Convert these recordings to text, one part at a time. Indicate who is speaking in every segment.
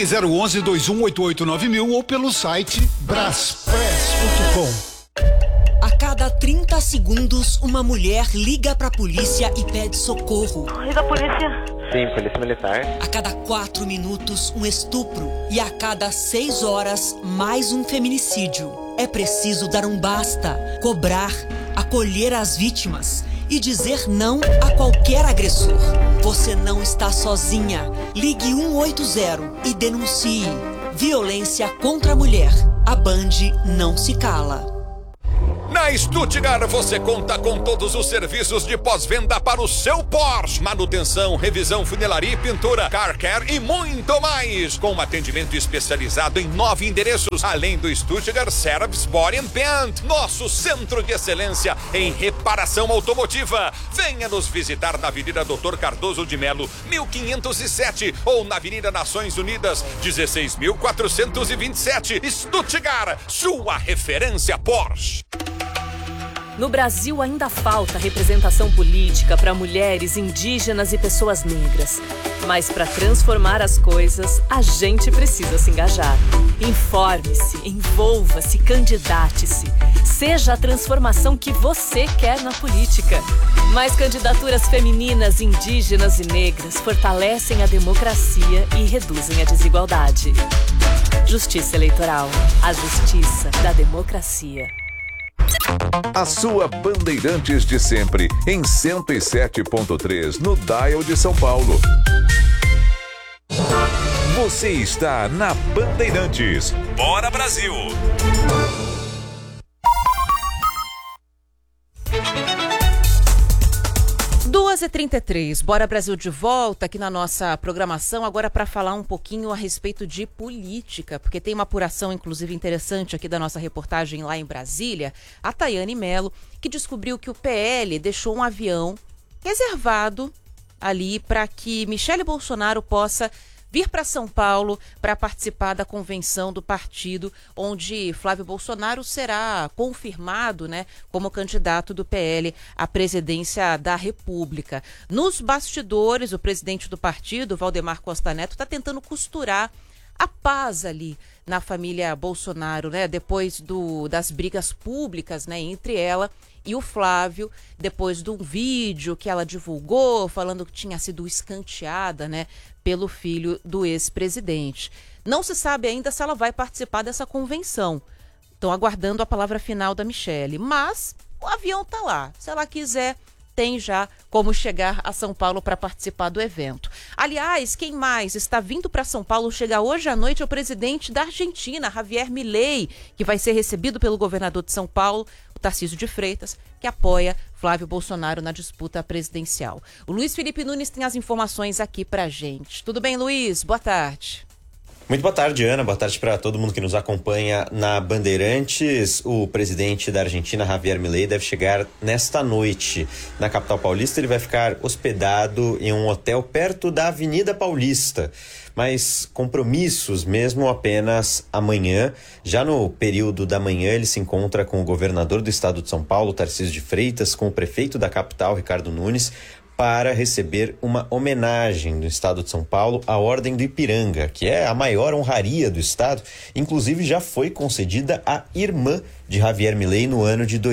Speaker 1: Ligue 011 2188 9000 ou pelo site braspress.com.
Speaker 2: A cada 30 segundos, uma mulher liga pra polícia e pede socorro.
Speaker 3: Oi, da polícia?
Speaker 4: Sim, polícia militar.
Speaker 2: A cada 4 minutos, um estupro. E a cada 6 horas, mais um feminicídio. É preciso dar um basta, cobrar, acolher as vítimas e dizer não a qualquer agressor. Você não está sozinha. Ligue 180 e denuncie. Violência contra a mulher. A Band não se cala.
Speaker 5: Na Stuttgart você conta com todos os serviços de pós-venda para o seu Porsche. Manutenção, revisão, funilaria e pintura, car care e muito mais. Com um atendimento especializado em 9 endereços, além do Stuttgart Service Body and Paint, nosso centro de excelência em reparação automotiva. Venha nos visitar na Avenida Doutor Cardoso de Melo, 1507 ou na Avenida Nações Unidas, 16.427. Stuttgart, sua referência Porsche.
Speaker 6: No Brasil ainda falta representação política para mulheres, indígenas e pessoas negras. Mas para transformar as coisas, a gente precisa se engajar. Informe-se, envolva-se, candidate-se. Seja a transformação que você quer na política. Mais candidaturas femininas, indígenas e negras fortalecem a democracia e reduzem a desigualdade. Justiça Eleitoral. A justiça da democracia.
Speaker 7: A sua Bandeirantes de sempre, em 107.3, no Dial de São Paulo. Você está na Bandeirantes. Bora, Brasil!
Speaker 8: 2h33, Bora Brasil de volta aqui na nossa programação, agora para falar um pouquinho a respeito de política, porque tem uma apuração, inclusive, interessante aqui da nossa reportagem lá em Brasília, a Tayane Mello, que descobriu que o PL deixou um avião reservado ali para que Michele Bolsonaro possa vir para São Paulo para participar da convenção do partido, onde Flávio Bolsonaro será confirmado, né, como candidato do PL à presidência da República. Nos bastidores, o presidente do partido, Valdemar Costa Neto, está tentando costurar a paz ali na família Bolsonaro, né, depois das brigas públicas, né, entre ela e o Flávio, depois de um vídeo que ela divulgou falando que tinha sido escanteada, né, pelo filho do ex-presidente. Não se sabe ainda se ela vai participar dessa convenção. Estão aguardando a palavra final da Michele, mas o avião está lá. Se ela quiser, tem já como chegar a São Paulo para participar do evento. Aliás, quem mais está vindo para São Paulo, chega hoje à noite, é o presidente da Argentina, Javier Milei, que vai ser recebido pelo governador de São Paulo, o Tarcísio de Freitas, que apoia Flávio Bolsonaro na disputa presidencial. O Luiz Felipe Nunes tem as informações aqui pra gente. Tudo bem, Luiz? Boa tarde.
Speaker 9: Muito boa tarde, Ana. Boa tarde para todo mundo que nos acompanha na Bandeirantes. O presidente da Argentina, Javier Milei, deve chegar nesta noite na capital paulista. Ele vai ficar hospedado em um hotel perto da Avenida Paulista. Mas compromissos mesmo apenas amanhã. Já no período da manhã, ele se encontra com o governador do estado de São Paulo, Tarcísio de Freitas, com o prefeito da capital, Ricardo Nunes, para receber uma homenagem do estado de São Paulo à Ordem do Ipiranga, que é a maior honraria do estado. Inclusive já foi concedida à irmã de Javier Milei no ano de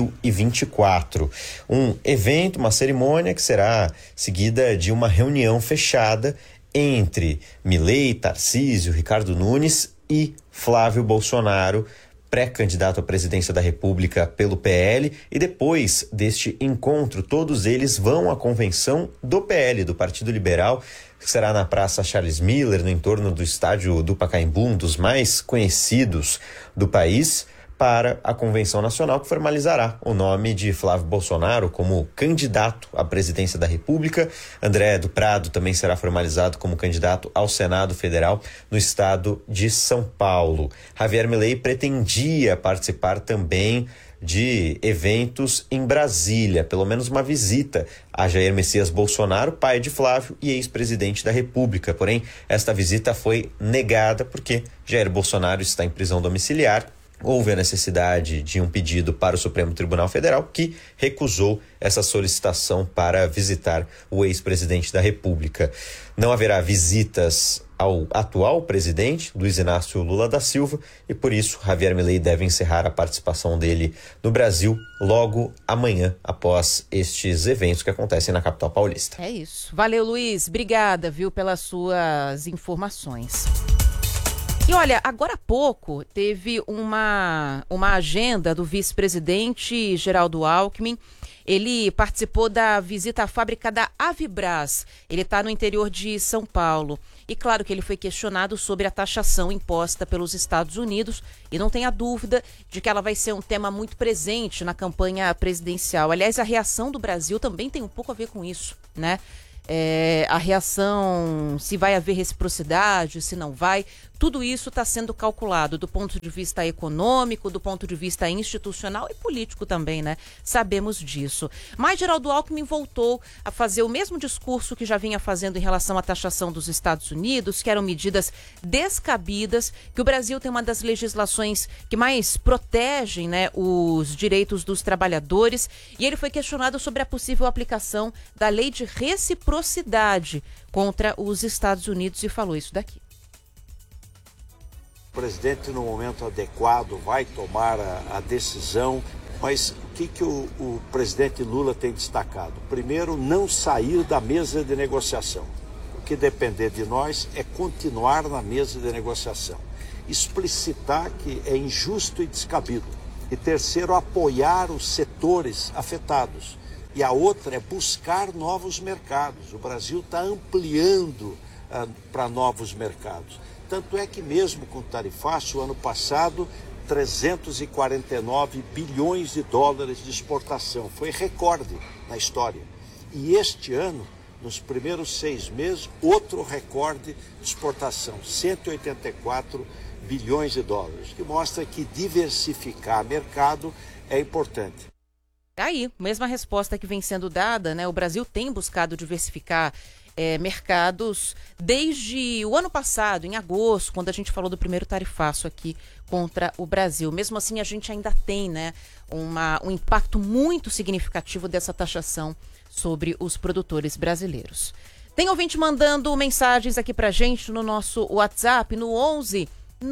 Speaker 9: 2024. Um evento, uma cerimônia que será seguida de uma reunião fechada entre Milei, Tarcísio, Ricardo Nunes e Flávio Bolsonaro, pré-candidato à presidência da República pelo PL, e depois deste encontro, todos eles vão à convenção do PL, do Partido Liberal, que será na Praça Charles Miller, no entorno do estádio do Pacaembu, um dos mais conhecidos do país, para a Convenção Nacional, que formalizará o nome de Flávio Bolsonaro como candidato à presidência da República. André do Prado também será formalizado como candidato ao Senado Federal no estado de São Paulo. Javier Milei pretendia participar também de eventos em Brasília, pelo menos uma visita a Jair Messias Bolsonaro, pai de Flávio e ex-presidente da República. Porém, esta visita foi negada porque Jair Bolsonaro está em prisão domiciliar houve a necessidade de um pedido para o Supremo Tribunal Federal, que recusou essa solicitação para visitar o ex-presidente da República. Não haverá visitas ao atual presidente, Luiz Inácio Lula da Silva, e por isso Javier Milei deve encerrar a participação dele no Brasil logo amanhã, após estes eventos que acontecem na capital paulista.
Speaker 8: É isso. Valeu, Luiz. Obrigada, viu, pelas suas informações. E olha, agora há pouco teve uma agenda do vice-presidente Geraldo Alckmin. Ele participou da visita à fábrica da Avibraz. Ele está no interior de São Paulo. E claro que ele foi questionado sobre a taxação imposta pelos Estados Unidos. E não tenha dúvida de que ela vai ser um tema muito presente na campanha presidencial. Aliás, a reação do Brasil também tem um pouco a ver com isso, né? A reação, se vai haver reciprocidade, se não vai, tudo isso está sendo calculado do ponto de vista econômico, do ponto de vista institucional e político também, né? Sabemos disso. Mas Geraldo Alckmin voltou a fazer o mesmo discurso que já vinha fazendo em relação à taxação dos Estados Unidos, que eram medidas descabidas, que o Brasil tem uma das legislações que mais protegem, né, os direitos dos trabalhadores, e ele foi questionado sobre a possível aplicação da lei de reciprocidade contra os Estados Unidos e falou isso daqui.
Speaker 3: O presidente, no momento adequado, vai tomar a decisão, mas o que o presidente Lula tem destacado? Primeiro, não sair da mesa de negociação. O que depender de nós é continuar na mesa de negociação. Explicitar que é injusto e descabido. E terceiro, apoiar os setores afetados. E a outra é buscar novos mercados. O Brasil está ampliando para novos mercados. Tanto é que mesmo com o tarifaço, o ano passado, 349 bilhões de dólares de exportação. Foi recorde na história. E este ano, nos primeiros 6 meses, outro recorde de exportação, 184 bilhões de dólares, que mostra que diversificar mercado é importante.
Speaker 8: Aí, mesma resposta que vem sendo dada, né? O Brasil tem buscado diversificar mercados desde o ano passado, em agosto, quando a gente falou do primeiro tarifaço aqui contra o Brasil. Mesmo assim, a gente ainda tem, né, um impacto muito significativo dessa taxação sobre os produtores brasileiros. Tem ouvinte mandando mensagens aqui pra gente no nosso WhatsApp, no 11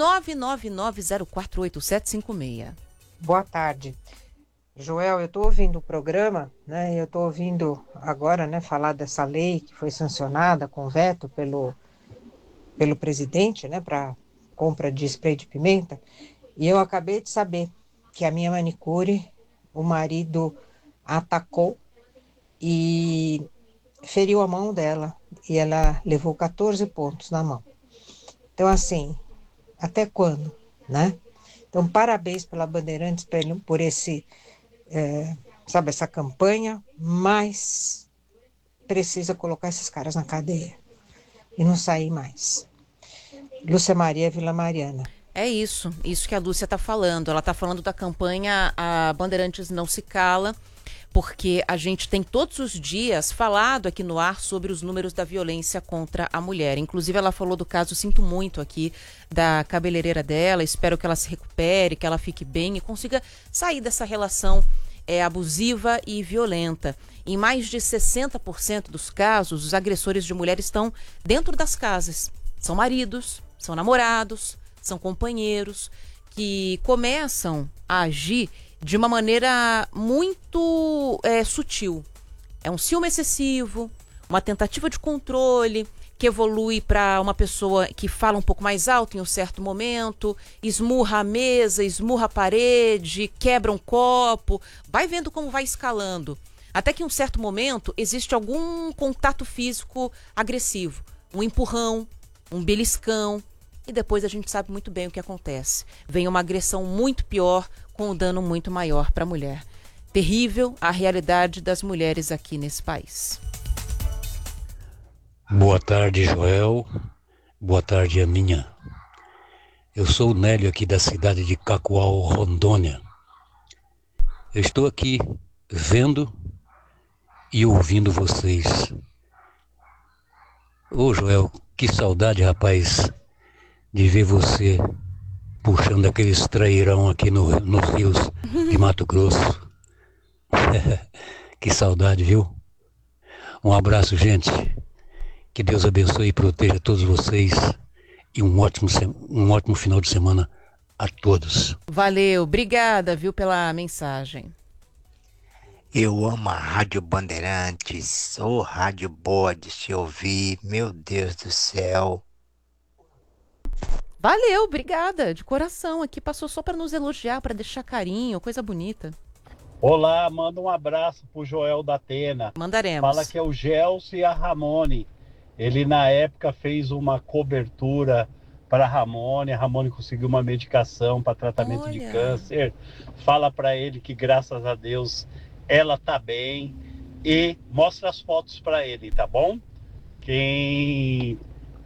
Speaker 8: 999048756.
Speaker 4: Boa tarde. Joel, eu estou ouvindo o programa, né? Eu estou ouvindo agora, né, falar dessa lei que foi sancionada com veto pelo presidente, né, para compra de spray de pimenta. E eu acabei de saber que a minha manicure, o marido atacou e feriu a mão dela e ela levou 14 pontos na mão. Então, assim, até quando, né? Então, parabéns pela Bandeirantes por esse essa campanha, mas precisa colocar esses caras na cadeia e não sair mais. Lúcia Maria, Vila Mariana.
Speaker 8: É isso que a Lúcia está falando. Ela está falando da campanha A Bandeirantes Não Se Cala, porque a gente tem todos os dias falado aqui no ar sobre os números da violência contra a mulher. Inclusive, ela falou do caso, sinto muito aqui, da cabeleireira dela. Espero que ela se recupere, que ela fique bem e consiga sair dessa relação abusiva e violenta. Em mais de 60% dos casos, os agressores de mulheres estão dentro das casas. São maridos, são namorados, são companheiros que começam a agir de uma maneira muito sutil. É um ciúme excessivo, uma tentativa de controle que evolui para uma pessoa que fala um pouco mais alto em um certo momento, esmurra a mesa, esmurra a parede, quebra um copo, vai vendo como vai escalando. Até que em um certo momento existe algum contato físico agressivo, um empurrão, um beliscão, e depois a gente sabe muito bem o que acontece. Vem uma agressão muito pior, com um dano muito maior para a mulher. Terrível a realidade das mulheres aqui nesse país.
Speaker 10: Boa tarde, Joel. Boa tarde, Aninha. Eu sou o Nélio aqui da cidade de Cacoal, Rondônia. Eu estou aqui vendo e ouvindo vocês. Ô, Joel, que saudade, rapaz, de ver você puxando aqueles trairão aqui nos rios de Mato Grosso. Que saudade, viu? Um abraço, gente. Que Deus abençoe e proteja todos vocês. E um ótimo final de semana a todos.
Speaker 8: Valeu, obrigada, viu, pela mensagem.
Speaker 11: Eu amo a Rádio Bandeirantes, rádio boa de se ouvir, meu Deus do céu.
Speaker 8: Valeu, obrigada, de coração. Aqui passou só para nos elogiar, para deixar carinho, coisa bonita.
Speaker 12: Olá, manda um abraço pro Joel da Atena.
Speaker 8: Mandaremos.
Speaker 12: Fala que é o Gelson e a Ramone. Ele na época fez uma cobertura para a Ramone conseguiu uma medicação para tratamento de câncer. Fala para ele que graças a Deus ela tá bem e mostra as fotos para ele, tá bom? Quem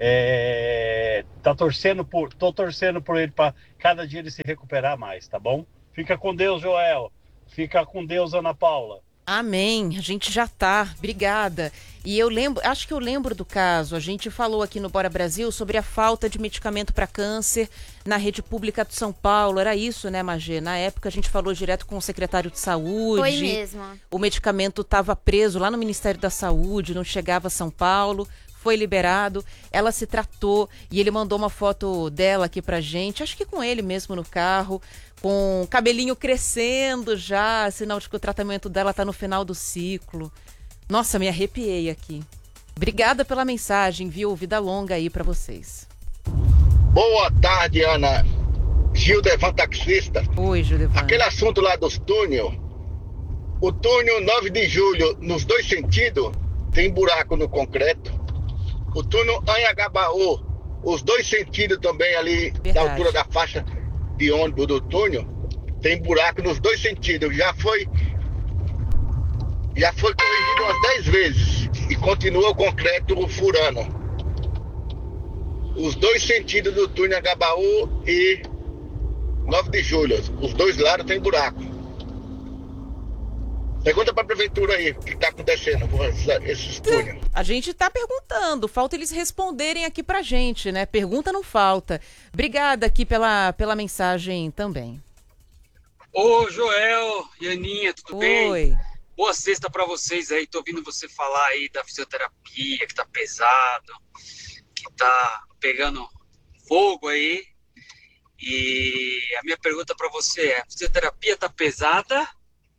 Speaker 12: tô torcendo por ele para cada dia ele se recuperar mais, tá bom? Fica com Deus, Joel. Fica com Deus, Ana Paula.
Speaker 8: Amém, a gente já tá, obrigada. E acho que eu lembro do caso, a gente falou aqui no Bora Brasil sobre a falta de medicamento para câncer na rede pública de São Paulo, era isso, né, Magê? Na época a gente falou direto com o secretário de saúde.
Speaker 13: Foi mesmo.
Speaker 8: O medicamento estava preso lá no Ministério da Saúde, não chegava a São Paulo, foi liberado, ela se tratou e ele mandou uma foto dela aqui pra gente, acho que com ele mesmo no carro, com o cabelinho crescendo já, sinal de que o tratamento dela tá no final do ciclo. Nossa, me arrepiei aqui. Obrigada pela mensagem, viu? Vida longa aí pra vocês.
Speaker 14: Boa tarde, Ana. Gildevan taxista.
Speaker 8: Oi, Gildevan.
Speaker 14: Aquele assunto lá dos túnel. O túnel 9 de julho, nos dois sentidos, tem buraco no concreto. O túnel Anhangabaú, os dois sentidos também ali, da altura da faixa de ônibus do túnel, tem buraco nos dois sentidos. Já foi corrigido umas 10 vezes e continua o concreto furando. Os dois sentidos do túnel Anhangabaú e 9 de julho, os dois lados tem buraco. Pergunta para a prefeitura aí o que está acontecendo com esses túneis.
Speaker 8: A gente está perguntando, falta eles responderem aqui pra gente, né? Pergunta não falta. Obrigada aqui pela mensagem também.
Speaker 15: Ô, Joel e Aninha, tudo bem?
Speaker 8: Oi.
Speaker 15: Boa sexta para vocês aí. Tô ouvindo você falar aí da fisioterapia, que tá pesado, que tá pegando fogo aí. E a minha pergunta para você é: a fisioterapia tá pesada?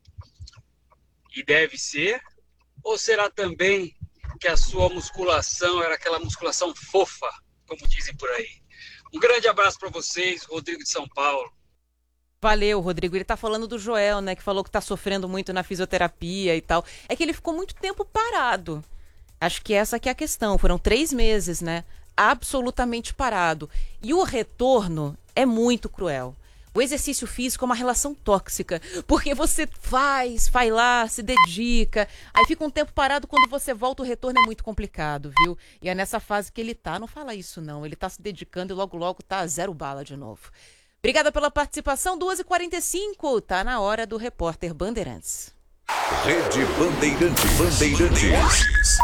Speaker 15: E deve ser? Ou será também que a sua musculação era aquela musculação fofa, como dizem por aí? Um grande abraço para vocês, Rodrigo de São Paulo.
Speaker 8: Valeu, Rodrigo. Ele tá falando do Joel, né? Que falou que tá sofrendo muito na fisioterapia e tal. É que ele ficou muito tempo parado. Acho que essa que é a questão. Foram 3 meses, né? Absolutamente parado. E o retorno é muito cruel. O exercício físico é uma relação tóxica, porque você vai lá, se dedica, aí fica um tempo parado, quando você volta o retorno é muito complicado, viu? E é nessa fase que ele tá, não fala isso não, ele tá se dedicando e logo tá 0 bala de novo. Obrigada pela participação, 2h45, tá na hora do Repórter Bandeirantes.
Speaker 7: Rede Bandeirantes.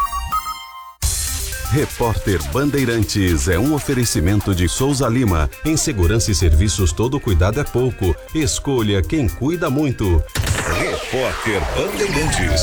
Speaker 16: Repórter Bandeirantes é um oferecimento de Souza Lima. Em segurança e serviços, todo cuidado é pouco. Escolha quem cuida muito.
Speaker 7: Repórter Bandeirantes.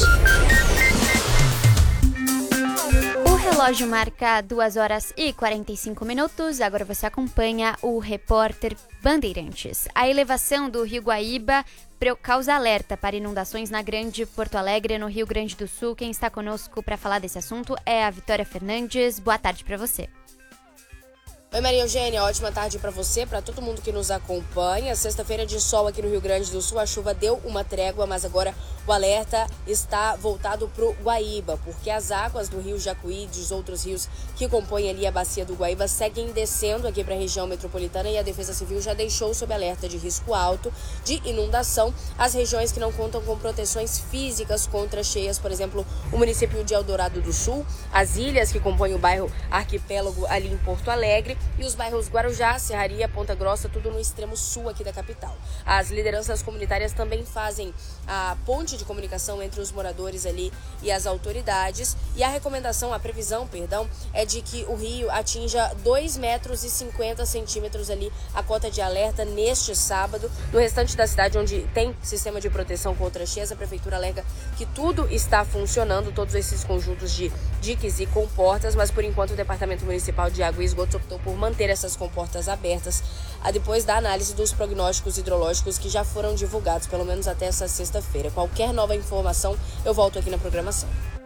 Speaker 13: O relógio marca 2h45. Agora você acompanha o Repórter Bandeirantes. A elevação do Rio Guaíba causa alerta para inundações na Grande Porto Alegre, no Rio Grande do Sul. Quem está conosco para falar desse assunto é a Vitória Fernandes. Boa tarde para você.
Speaker 17: Oi, Maria Eugênia, ótima tarde para você, para todo mundo que nos acompanha. Sexta-feira de sol aqui no Rio Grande do Sul, a chuva deu uma trégua, mas agora o alerta está voltado para o Guaíba, porque as águas do Rio Jacuí e dos outros rios que compõem ali a bacia do Guaíba seguem descendo aqui para a região metropolitana, e a Defesa Civil já deixou sob alerta de risco alto de inundação as regiões que não contam com proteções físicas contra cheias, por exemplo, o município de Eldorado do Sul, as ilhas que compõem o bairro Arquipélago ali em Porto Alegre, e os bairros Guarujá, Serraria, Ponta Grossa, tudo no extremo sul aqui da capital. As lideranças comunitárias também fazem a ponte de comunicação entre os moradores ali e as autoridades, e a previsão, é de que o rio atinja 2,50 metros ali a cota de alerta neste sábado. No restante da cidade, onde tem sistema de proteção contra cheias, a prefeitura alega que tudo está funcionando, todos esses conjuntos de diques e comportas, mas por enquanto o Departamento Municipal de Água e Esgotos optou por manter essas comportas abertas, depois da análise dos prognósticos hidrológicos que já foram divulgados, pelo menos até essa sexta-feira. Qualquer nova informação, eu volto aqui na programação.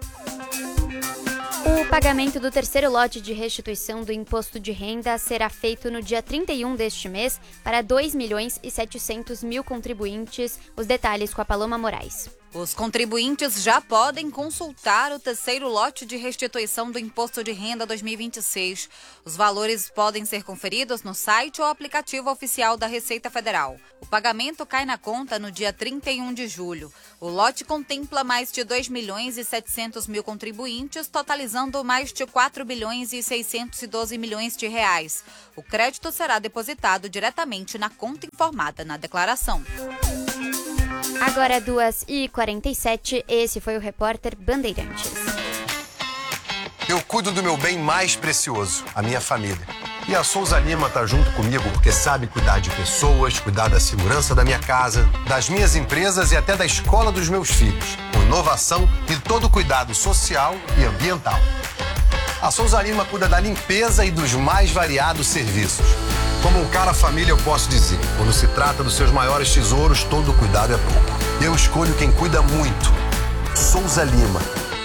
Speaker 13: O pagamento do terceiro lote de restituição do imposto de renda será feito no dia 31 deste mês para 2.700.000 contribuintes. Os detalhes com a Paloma Moraes.
Speaker 18: Os contribuintes já podem consultar o terceiro lote de restituição do Imposto de Renda 2026. Os valores podem ser conferidos no site ou aplicativo oficial da Receita Federal. O pagamento cai na conta no dia 31 de julho. O lote contempla mais de 2.700.000 contribuintes, totalizando mais de 4.612 bilhões de reais. O crédito será depositado diretamente na conta informada na declaração.
Speaker 13: Agora 2h47, esse foi o Repórter Bandeirantes.
Speaker 19: Eu cuido do meu bem mais precioso, a minha família. E a Souza Lima tá junto comigo porque sabe cuidar de pessoas, cuidar da segurança da minha casa, das minhas empresas e até da escola dos meus filhos, com inovação e todo cuidado social e ambiental. A Souza Lima cuida da limpeza e dos mais variados serviços. Como um cara família, eu posso dizer, quando se trata dos seus maiores tesouros, todo cuidado é pouco. Eu escolho quem cuida muito. Souza Lima.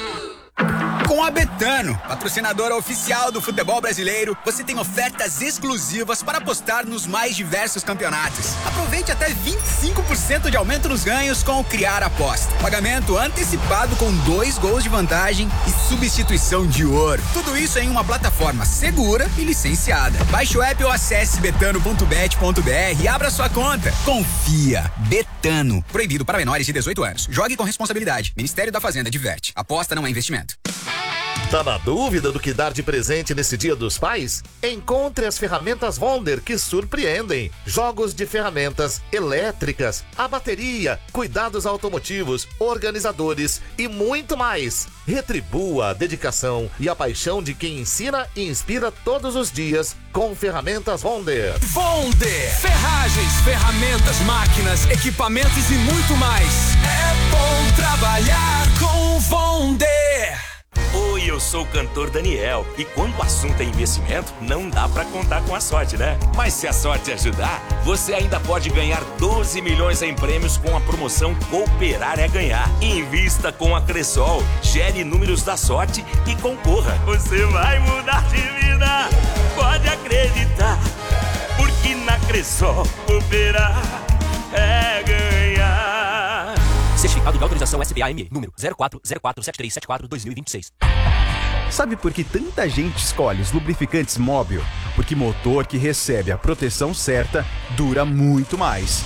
Speaker 20: Com a Betano, patrocinadora oficial do futebol brasileiro, você tem ofertas exclusivas para apostar nos mais diversos campeonatos. Aproveite até 25% de aumento nos ganhos com o Criar Aposta. Pagamento antecipado com 2 gols de vantagem e substituição de ouro. Tudo isso em uma plataforma segura e licenciada. Baixe o app ou acesse betano.bet.br e abra sua conta. Confia. Betano. Proibido para menores de 18 anos. Jogue com responsabilidade. Ministério da Fazenda diverte. Aposta não é investimento.
Speaker 21: Tá na dúvida do que dar de presente nesse Dia dos Pais? Encontre as ferramentas Wonder que surpreendem. Jogos de ferramentas elétricas, a bateria, cuidados automotivos, organizadores e muito mais. Retribua a dedicação e a paixão de quem ensina e inspira todos os dias com ferramentas Wonder.
Speaker 22: Wonder! Ferragens, ferramentas, máquinas, equipamentos e muito mais. É bom trabalhar com Wonder!
Speaker 23: Oi, eu sou o cantor Daniel e quando o assunto é investimento, não dá pra contar com a sorte, né? Mas se a sorte ajudar, você ainda pode ganhar 12 milhões em prêmios com a promoção Cooperar é Ganhar. Invista com a Cressol, gere números da sorte e concorra. Você vai mudar de vida, pode acreditar, porque na Cressol Cooperar é ganhar.
Speaker 24: Certificado de autorização SPA-ME, número 04047374-2026.
Speaker 25: Sabe por que tanta gente escolhe os lubrificantes Móbil? Porque motor que recebe a proteção certa dura muito mais.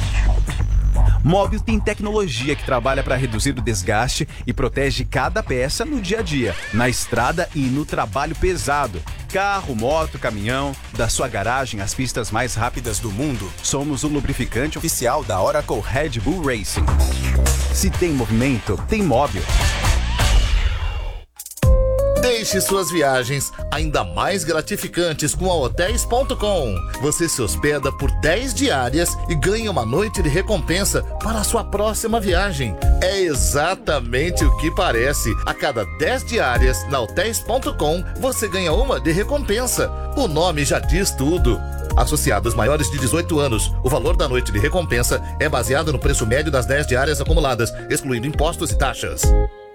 Speaker 25: Móbil tem tecnologia que trabalha para reduzir o desgaste e protege cada peça no dia a dia, na estrada e no trabalho pesado. Carro, moto, caminhão, da sua garagem às pistas mais rápidas do mundo, somos o lubrificante oficial da Oracle Red Bull Racing. Se tem movimento, tem Móbil.
Speaker 21: Deixe suas viagens ainda mais gratificantes com a Hotels.com. Você se hospeda por 10 diárias e ganha uma noite de recompensa para a sua próxima viagem. É exatamente o que parece. A cada 10 diárias na Hotels.com, você ganha uma de recompensa. O nome já diz tudo. Associados maiores de 18 anos, o valor da noite de recompensa é baseado no preço médio das 10 diárias acumuladas, excluindo impostos e taxas.